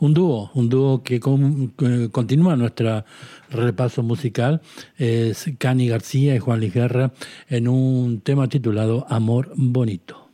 un dúo que continúa nuestro repaso musical, es Cani García y Juan Luis Guerra en un tema titulado Amor Bonito.